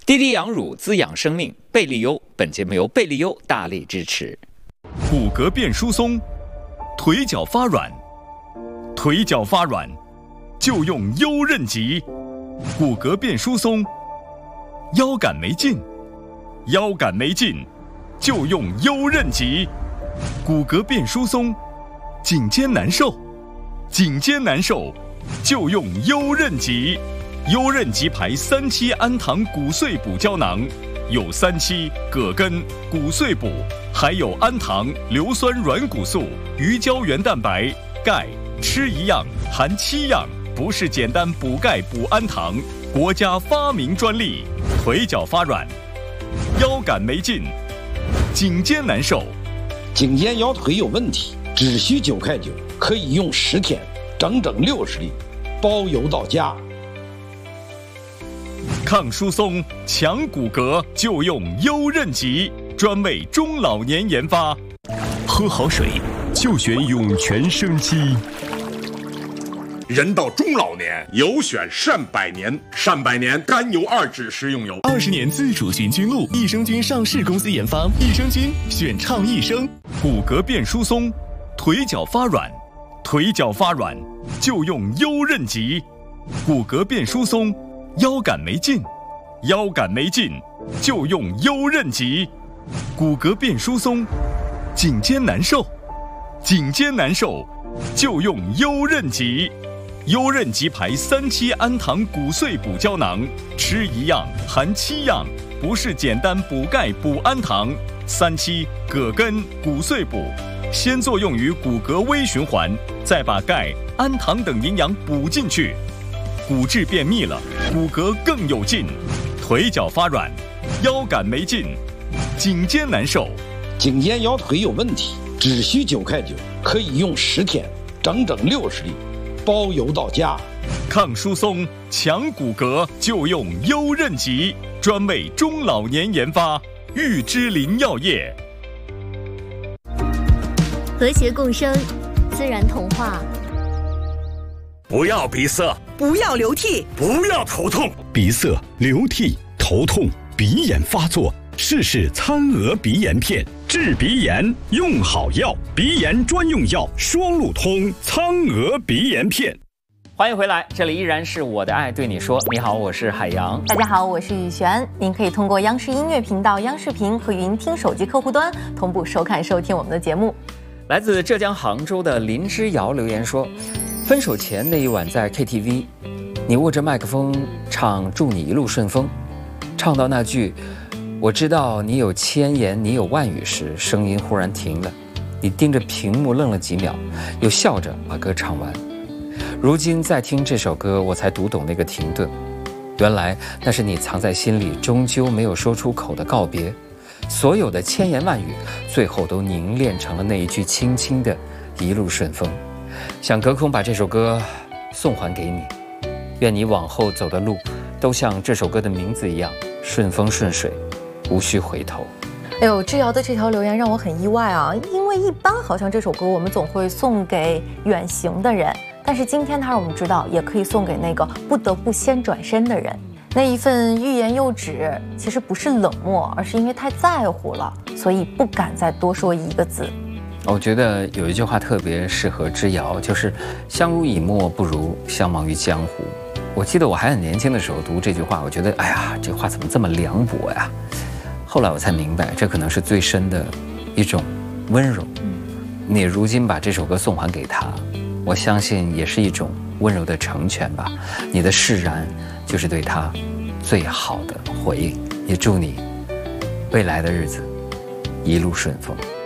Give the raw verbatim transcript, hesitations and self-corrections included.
滴滴养乳滋养生命，贝利优本节目由贝利优大力支持。 骨骼变疏松，腿脚发软，腿脚发软就用优韧极。骨骼变疏松，腰杆没劲，腰杆没劲就用优韧极。骨骼变疏松，颈肩难受，颈肩难受就用优韧极。优韧极牌三七氨糖骨碎补胶囊，有三七、葛根、骨碎补，还有氨糖、硫酸软骨素、鱼胶原蛋白、钙，吃一样含七样，不是简单补钙补氨糖，国家发明专利。腿脚发软，腰杆没劲，颈肩难受， 颈肩腰腿有问题，只需九块九，可以用十天，整整六十粒，包邮到家。 抗疏松、强骨骼就用优韧极，专为中老年研发。 喝好水就选涌泉生机。 人到中老年，有选善百年。善百年甘油二酯食用油， 二十年自主寻菌露，益生菌上市公司研发，益生菌选畅益生。 骨骼变疏松，腿脚发软，腿脚发软就用优韧极。骨骼变疏松，腰杆没劲，腰杆没劲就用优韧极。骨骼变疏松，颈肩难受，颈肩难受就用优韧极。优韧极牌三七氨糖骨碎补胶囊，吃一样含七样，不是简单补钙补氨糖。三七、葛根、骨碎补，先作用于骨骼微循环，再把钙、氨糖等营养补进去，骨质变密了，骨骼更有劲。腿脚发软，腰杆没劲，颈肩难受， 颈肩腰腿有问题，只需九块九，可以用十天，整整六十粒，包邮到家。 抗疏松、强骨骼就用优韧极，专为中老年研发。玉芝林药业。 和谐共生，自然童话。 不要鼻塞， 不要流涕， 不要头痛。 鼻塞、流涕、头痛、鼻炎发作，试试餐鹅鼻炎片，治鼻炎用好药，鼻炎专用药双路通苍鹅鼻炎片。 欢迎回来，这里依然是我的爱对你说。你好，我是海洋。 大家好，我是雨璇。您可以通过央视音乐频道、央视频和云听手机客户端同步收看收听我们的节目。 来自浙江杭州的林之遥留言说，分手前那一晚在 K T V， 你握着麦克风唱祝你一路顺风，唱到那句我知道你有千言你有万语时，声音忽然停了，你盯着屏幕愣了几秒，又笑着把歌唱完。如今再听这首歌，我才读懂那个停顿，原来那是你藏在心里终究没有说出口的告别。所有的千言万语最后都凝练成了那一句轻轻的一路顺风。想隔空把这首歌送还给你，愿你往后走的路都像这首歌的名字一样顺风顺水，无需回头。 哎呦，志尧的这条留言让我很意外啊，因为一般好像这首歌我们总会送给远行的人，但是今天他让我们知道也可以送给那个不得不先转身的人。那一份欲言又止其实不是冷漠，而是因为太在乎了，所以不敢再多说一个字。 我觉得有一句话特别适合之遥，就是相濡以沫不如相忘于江湖。我记得我还很年轻的时候读这句话，我觉得哎呀，这话怎么这么凉薄呀？后来我才明白，这可能是最深的一种温柔。你如今把这首歌送还给他，我相信也是一种温柔的成全吧。你的释然就是对他最好的回应，也祝你未来的日子一路顺风。